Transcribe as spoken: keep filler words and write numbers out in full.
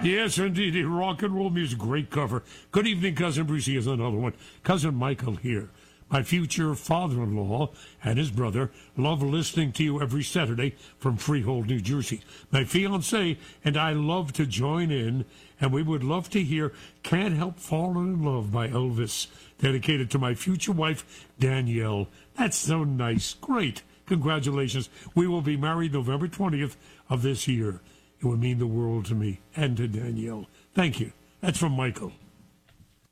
Yes, indeed. Rock and roll music. Great cover. Good evening, Cousin Bruce. Here's another one. Cousin Michael here. My future father-in-law and his brother love listening to you every Saturday from Freehold, New Jersey. My fiancée and I love to join in, and we would love to hear Can't Help Falling in Love by Elvis, dedicated to my future wife, Danielle. That's so nice. Great. Congratulations. We will be married November twentieth of this year. It would mean the world to me and to Danielle. Thank you. That's from Michael.